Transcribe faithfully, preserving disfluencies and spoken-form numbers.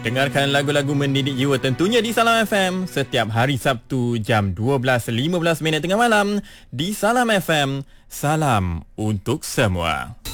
Dengarkan lagu-lagu mendidik jiwa tentunya di Salam F M setiap hari Sabtu jam dua belas lima belas minit tengah malam di Salam F M. Salam untuk semua.